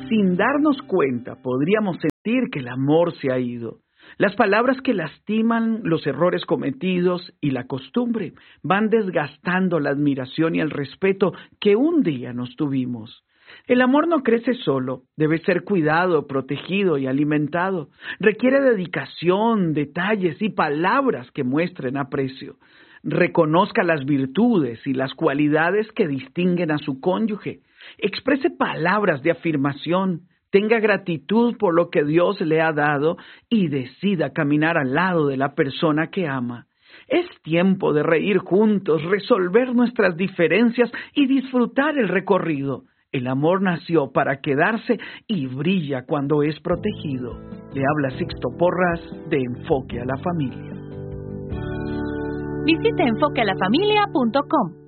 Sin darnos cuenta, podríamos sentir que el amor se ha ido. Las palabras que lastiman, los errores cometidos y la costumbre van desgastando la admiración y el respeto que un día nos tuvimos. El amor no crece solo, debe ser cuidado, protegido y alimentado. Requiere dedicación, detalles y palabras que muestren aprecio. Reconozca las virtudes y las cualidades que distinguen a su cónyuge. Exprese palabras de afirmación. Tenga gratitud por lo que Dios le ha dado y decida caminar al lado de la persona que ama. Es tiempo de reír juntos, resolver nuestras diferencias y disfrutar el recorrido. El amor nació para quedarse y brilla cuando es protegido. Le habla Sixto Porras de Enfoque a la Familia. Visite enfoquealafamilia.com.